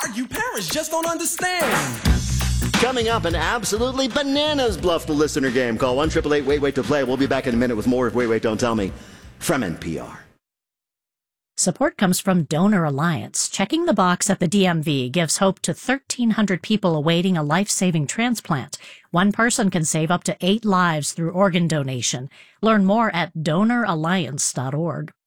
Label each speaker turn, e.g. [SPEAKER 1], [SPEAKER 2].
[SPEAKER 1] argue. Parents just don't understand.
[SPEAKER 2] Coming up, an absolutely bananas bluff the listener game. Call 1-888-WAIT-WAIT to play. We'll be back in a minute with more of Wait, Wait, Don't Tell Me from NPR.
[SPEAKER 3] Support comes from Donor Alliance. Checking the box at the DMV gives hope to 1,300 people awaiting a life-saving transplant. One person can save up to 8 lives through organ donation. Learn more at donoralliance.org.